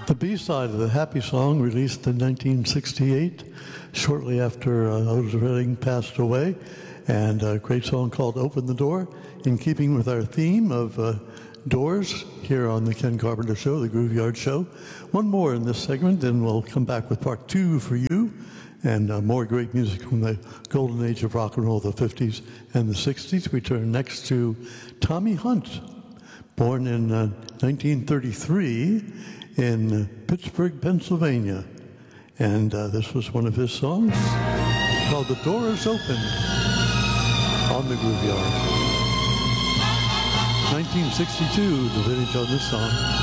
The B-side of the Happy Song, released in 1968, shortly after Otis Redding passed away, and a great song called Open the Door, in keeping with our theme of doors here on the Ken Carpenter Show, the Grooveyard Show. One more in this segment, then we'll come back with part two for you, and more great music from the golden age of rock and roll, the 50s and the 60s. We turn next to Tommy Hunt, born in 1933 in Pittsburgh, Pennsylvania. And this was one of his songs called The Door Is Open on the Grooveyard. 1962, the vintage on this song.